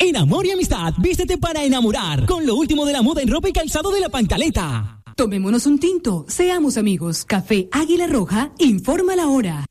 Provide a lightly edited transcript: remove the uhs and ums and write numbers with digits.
En Amor y Amistad, vístete para enamorar con lo último de la moda en ropa y calzado de La Pancaleta. Tomémonos un tinto, seamos amigos. Café Águila Roja informa la hora.